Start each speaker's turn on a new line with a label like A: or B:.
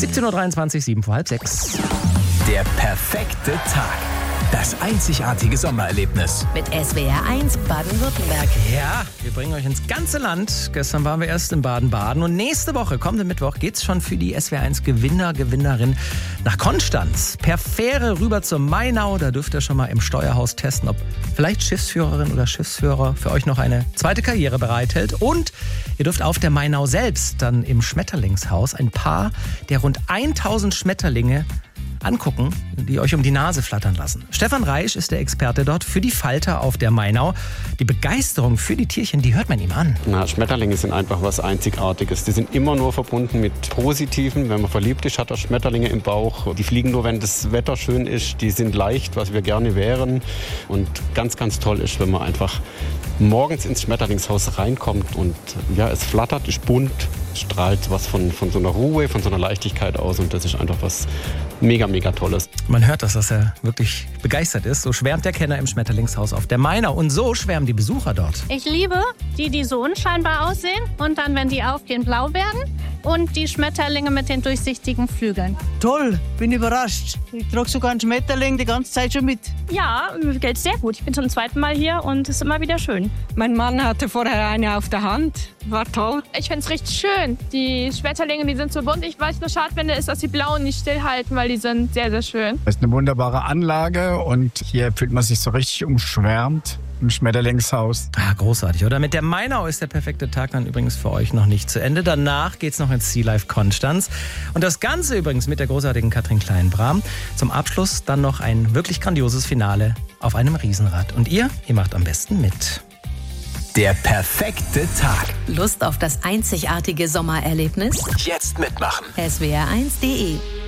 A: 17.23 Uhr, 7 vor halb 6.
B: Der perfekte Tag. Das einzigartige Sommererlebnis.
C: Mit SWR1 Baden-Württemberg.
A: Ja, wir bringen euch ins ganze Land. Gestern waren wir erst in Baden-Baden und nächste Woche, kommenden Mittwoch, geht's schon für die SWR1 Gewinnerin nach Konstanz. Per Fähre rüber zur Mainau. Da dürft ihr schon mal im Steuerhaus testen, ob vielleicht Schiffsführerin oder Schiffsführer für euch noch eine zweite Karriere bereithält. Und ihr dürft auf der Mainau selbst dann im Schmetterlingshaus ein Paar der rund 1000 Schmetterlinge angucken, die euch um die Nase flattern lassen. Stefan Reisch ist der Experte dort für die Falter auf der Mainau. Die Begeisterung für die Tierchen, die hört man ihm an.
D: Schmetterlinge sind einfach was Einzigartiges. Die sind immer nur verbunden mit Positiven. Wenn man verliebt ist, hat er Schmetterlinge im Bauch. Die fliegen nur, wenn das Wetter schön ist. Die sind leicht, was wir gerne wären. Und ganz, ganz toll ist, wenn man einfach morgens ins Schmetterlingshaus reinkommt und ja, es flattert, ist bunt, strahlt was von so einer Ruhe, von so einer Leichtigkeit aus und das ist einfach was mega, mega Tolles.
A: Man hört das, dass er wirklich begeistert ist. So schwärmt der Kenner im Schmetterlingshaus auf der Mainau und so schwärmen die Besucher dort.
E: Ich liebe die so unscheinbar aussehen und dann, wenn die aufgehen, blau werden und die Schmetterlinge mit den durchsichtigen Flügeln.
F: Toll, bin überrascht. Ich trage sogar einen Schmetterling die ganze Zeit schon mit.
G: Ja, mir gefällt es sehr gut. Ich bin zum 2. Mal hier und es ist immer wieder schön.
H: Mein Mann hatte vorher eine auf der Hand. War toll.
G: Ich finde es richtig schön. Die Schmetterlinge, die sind so bunt. Was ich nur schade finde, ist, dass die blauen nicht stillhalten, weil die sind sehr, sehr schön.
I: Es ist eine wunderbare Anlage und hier fühlt man sich so richtig umschwärmt. Im Schmetterlingshaus.
A: Großartig, oder? Mit der Mainau ist der perfekte Tag dann übrigens für euch noch nicht zu Ende. Danach geht's noch ins Sea Life Konstanz. Und das Ganze übrigens mit der großartigen Katrin Kleinbram. Zum Abschluss dann noch ein wirklich grandioses Finale auf einem Riesenrad. Und ihr macht am besten mit.
B: Der perfekte Tag.
C: Lust auf das einzigartige Sommererlebnis?
B: Jetzt mitmachen.
C: SWR1.de